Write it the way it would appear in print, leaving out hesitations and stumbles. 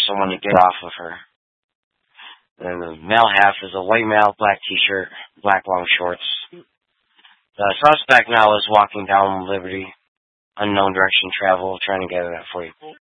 someone to get off of her. And the male half is a white male, black t-shirt, black long shorts. The suspect now is walking down Liberty, unknown direction travel, trying to get it for you.